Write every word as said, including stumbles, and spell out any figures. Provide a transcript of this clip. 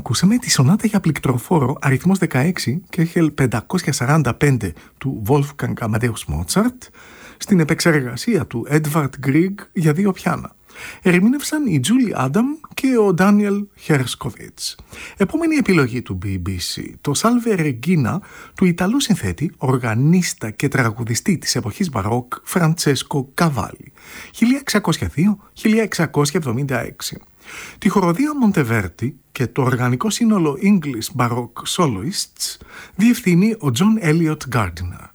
Ακούσαμε τη σονάτα για πληκτροφόρο αριθμός δεκαέξι και Κέχελ πεντακόσια σαράντα πέντε του Wolfgang Amadeus Mozart στην επεξεργασία του Edvard Grieg για δύο πιάνα. Ερμήνευσαν η Julie Adam και ο Daniel Herszkowitz. Επόμενη επιλογή του μπι μπι σι, το Salve Regina του Ιταλού συνθέτη, οργανίστα και τραγουδιστή της εποχής μπαρόκ Francesco Cavalli, χίλια εξακόσια δύο με χίλια εξακόσια εβδομήντα έξι. Τη χοροδία Monteverdi και το οργανικό σύνολο English Baroque Soloists διευθύνει ο John Elliot Gardiner.